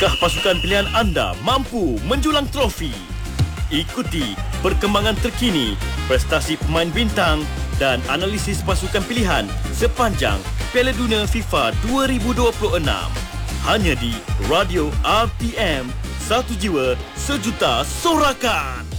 Adakah pasukan pilihan anda mampu menjulang trofi? Ikuti perkembangan terkini, prestasi pemain bintang dan analisis pasukan pilihan sepanjang Piala Dunia FIFA 2026. Hanya di Radio RTM, satu jiwa sejuta sorakan.